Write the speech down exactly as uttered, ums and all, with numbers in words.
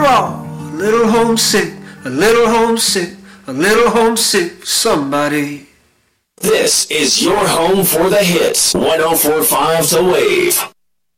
all a little homesick, a little homesick, a little homesick for somebody. This is your home for the hits. one oh four point five The Wave.